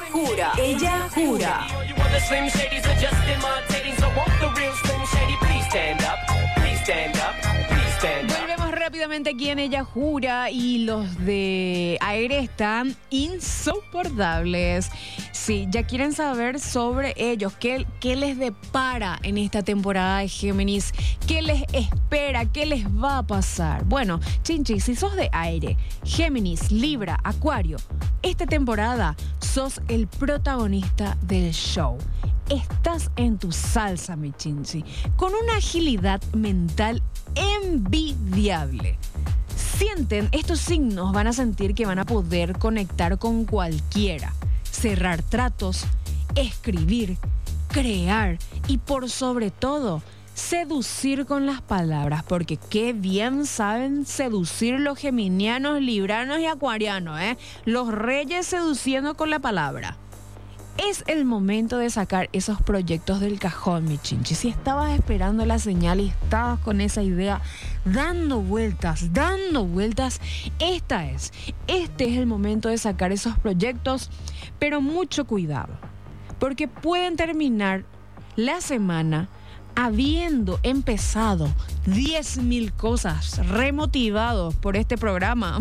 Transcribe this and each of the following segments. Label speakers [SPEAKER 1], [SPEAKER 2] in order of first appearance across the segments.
[SPEAKER 1] jura. Ella jura. Volvemos rápidamente aquí en Ella Jura y los de aire están insoportables. Sí, ya quieren saber sobre ellos, qué les depara en esta temporada de Géminis, qué les espera, qué les va a pasar. Bueno, Chinchi, si sos de aire, Géminis, Libra, Acuario, esta temporada sos el protagonista del show. Estás en tu salsa, mi Chinchi, con una agilidad mental envidiable. Estos signos van a sentir que van a poder conectar con cualquiera, cerrar tratos, escribir, crear y por sobre todo, seducir con las palabras, porque qué bien saben seducir los geminianos, libranos y acuarianos, los reyes seduciendo con la palabra. Es el momento de sacar esos proyectos del cajón, mi Chinchi. Si estabas esperando la señal y estabas con esa idea dando vueltas, este es el momento de sacar esos proyectos, pero mucho cuidado, porque pueden terminar la semana habiendo empezado 10.000 cosas, remotivados por este programa.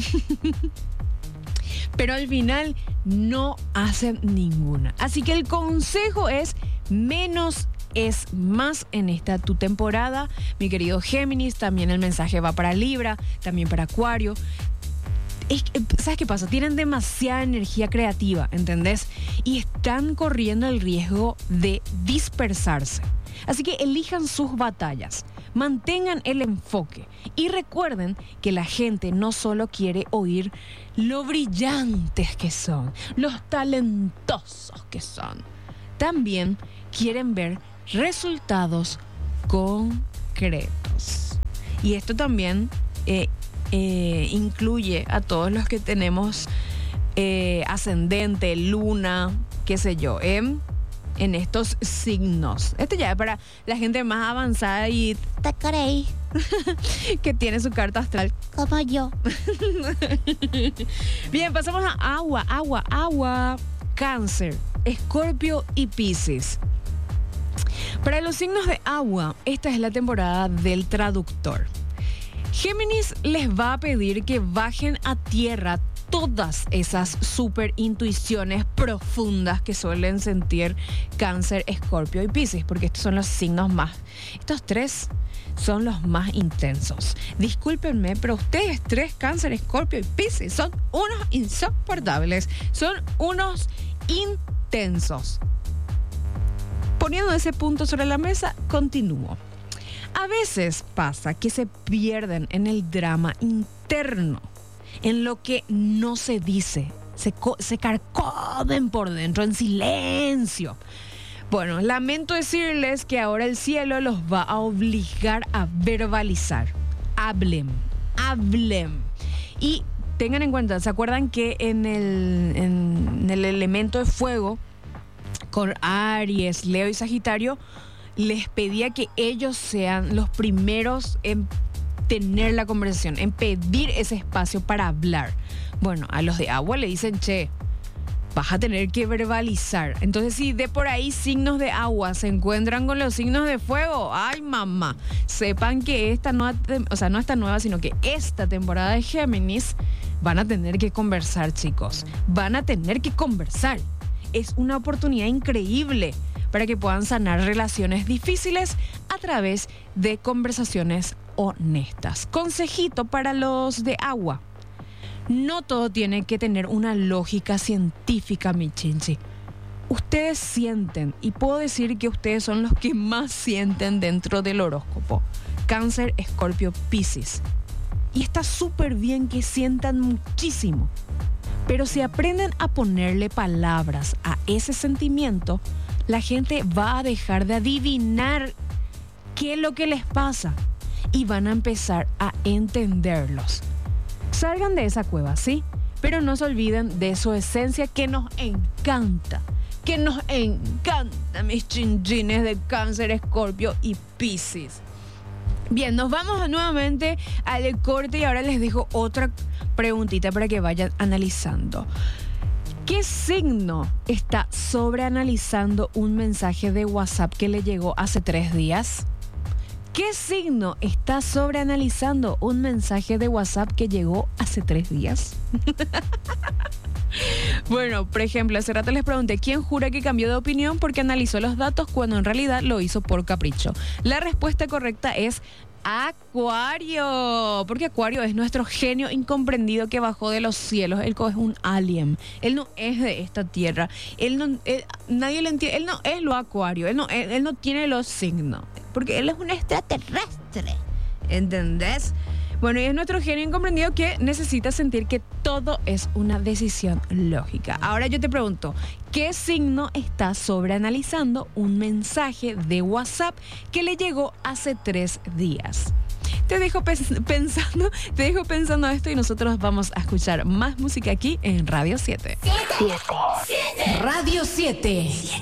[SPEAKER 1] Pero al final no hacen ninguna. Así que el consejo es menos es más en esta tu temporada, mi querido Géminis. También el mensaje va para Libra, también para Acuario. ¿Sabes qué pasa? Tienen demasiada energía creativa, ¿entendés? Y están corriendo el riesgo de dispersarse. Así que elijan sus batallas, mantengan el enfoque y recuerden que la gente no solo quiere oír lo brillantes que son, los talentosos que son, también quieren ver resultados concretos. Y esto también incluye a todos los que tenemos ascendente, luna, qué sé yo, en estos signos. Esto ya es para la gente más avanzada y
[SPEAKER 2] ¿te creí?
[SPEAKER 1] que tiene su carta astral
[SPEAKER 2] Como yo.
[SPEAKER 1] Bien, pasamos a agua. Cáncer, Escorpio y Piscis. Para los signos de agua, esta es la temporada del traductor. Géminis les va a pedir que bajen a tierra todas esas super intuiciones profundas que suelen sentir Cáncer, Escorpio y Piscis, porque estos son los signos estos tres son los más intensos. Discúlpenme, pero ustedes tres, Cáncer, Escorpio y Piscis, son unos insoportables, son unos intensos. Poniendo ese punto sobre la mesa, continúo. A veces pasa que se pierden en el drama interno, en lo que no se dice, se carcomen por dentro en silencio. Bueno, lamento decirles que ahora el cielo los va a obligar a verbalizar. Hablen. Y tengan en cuenta, ¿se acuerdan que en el elemento de fuego, con Aries, Leo y Sagitario, les pedía que ellos sean los primeros en tener la conversación, en pedir ese espacio para hablar? Bueno, a los de agua le dicen, che, vas a tener que verbalizar. Entonces, si de por ahí signos de agua se encuentran con los signos de fuego, ay mamá, sepan que esta nueva, sino que esta temporada de Géminis van a tener que conversar, chicos. Van a tener que conversar. Es una oportunidad increíble para que puedan sanar relaciones difíciles a través de conversaciones honestas. Consejito para los de agua. No todo tiene que tener una lógica científica, mi Chinchi. Ustedes sienten, y puedo decir que ustedes son los que más sienten dentro del horóscopo. Cáncer, Escorpio, Piscis. Y está súper bien que sientan muchísimo. Pero si aprenden a ponerle palabras a ese sentimiento, la gente va a dejar de adivinar qué es lo que les pasa y van a empezar a entenderlos. Salgan de esa cueva, ¿sí? Pero no se olviden de su esencia que nos encanta. Mis chinchines de Cáncer, Escorpio y Piscis. Bien, nos vamos nuevamente al corte y ahora les dejo otra preguntita para que vayan analizando. ¿Qué signo está sobreanalizando un mensaje de WhatsApp que le llegó hace 3 días? ¿Qué signo está sobreanalizando un mensaje de WhatsApp que llegó hace 3 días? Bueno, por ejemplo, hace rato les pregunté quién jura que cambió de opinión porque analizó los datos cuando en realidad lo hizo por capricho. La respuesta correcta es Acuario, porque Acuario es nuestro genio incomprendido que bajó de los cielos. Él es un alien, él no es de esta tierra, nadie le entiende, él no es lo Acuario, él no tiene los signos, porque él es un extraterrestre, ¿entendés? Bueno, y es nuestro genio incomprendido que necesita sentir que todo es una decisión lógica. Ahora yo te pregunto, ¿qué signo está sobreanalizando un mensaje de WhatsApp que le llegó hace 3 días? Te dejo pensando esto y nosotros vamos a escuchar más música aquí en Radio 7.
[SPEAKER 2] Radio 7.